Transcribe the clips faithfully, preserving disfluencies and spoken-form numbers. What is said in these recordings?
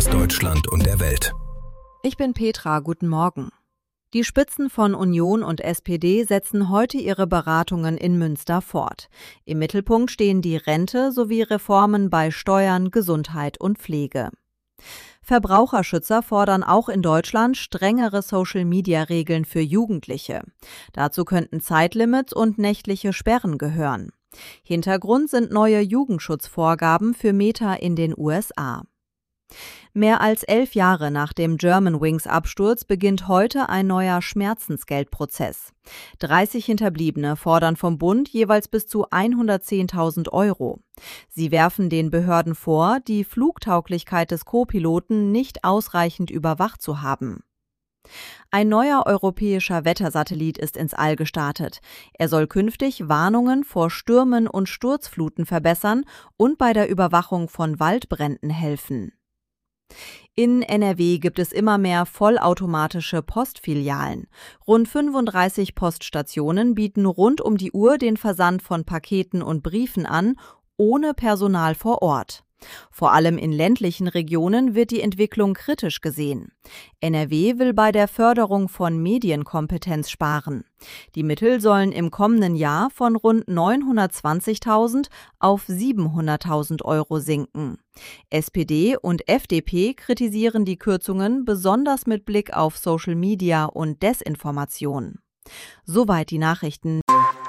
aus Deutschland und der Welt. Ich bin Petra, guten Morgen. Die Spitzen von Union und S P D setzen heute ihre Beratungen in Münster fort. Im Mittelpunkt stehen die Rente sowie Reformen bei Steuern, Gesundheit und Pflege. Verbraucherschützer fordern auch in Deutschland strengere Social-Media-Regeln für Jugendliche. Dazu könnten Zeitlimits und nächtliche Sperren gehören. Hintergrund sind neue Jugendschutzvorgaben für Meta in den U S A. Mehr als elf Jahre nach dem Germanwings-Absturz beginnt heute ein neuer Schmerzensgeldprozess. dreißig Hinterbliebene fordern vom Bund jeweils bis zu hundertzehntausend Euro. Sie werfen den Behörden vor, die Flugtauglichkeit des Co-Piloten nicht ausreichend überwacht zu haben. Ein neuer europäischer Wettersatellit ist ins All gestartet. Er soll künftig Warnungen vor Stürmen und Sturzfluten verbessern und bei der Überwachung von Waldbränden helfen. In N R W gibt es immer mehr vollautomatische Postfilialen. Rund fünfunddreißig Poststationen bieten rund um die Uhr den Versand von Paketen und Briefen an, ohne Personal vor Ort. Vor allem in ländlichen Regionen wird die Entwicklung kritisch gesehen. N R W will bei der Förderung von Medienkompetenz sparen. Die Mittel sollen im kommenden Jahr von rund neunhundertzwanzigtausend auf siebenhunderttausend Euro sinken. S P D und F D P kritisieren die Kürzungen besonders mit Blick auf Social Media und Desinformation. Soweit die Nachrichten.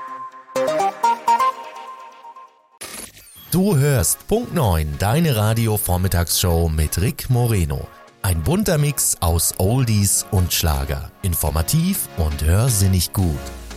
Du hörst Punkt neun, deine Radio-Vormittagsshow mit Rick Moreno. Ein bunter Mix aus Oldies und Schlager. Informativ und hörsinnig gut.